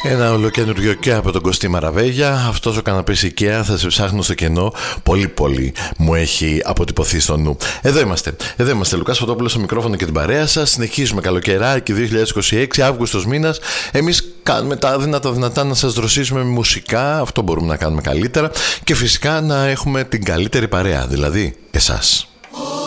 Ένα ολοκαινούριο και από τον Κωστή Μαραβέγια. Αυτός ο καναπές IKEA θα σε ψάχνω στο κενό. Πολύ πολύ μου έχει αποτυπωθεί στο νου. Εδώ είμαστε Λουκάς Φωτόπουλος στο μικρόφωνο και την παρέα σας. Συνεχίζουμε καλοκαιράκι 2026, Αύγουστος μήνας. Εμείς κάνουμε τα δυνατά να σας δροσίσουμε με μουσικά. Αυτό μπορούμε να κάνουμε καλύτερα. Και φυσικά να έχουμε την καλύτερη παρέα, δηλαδή εσάς.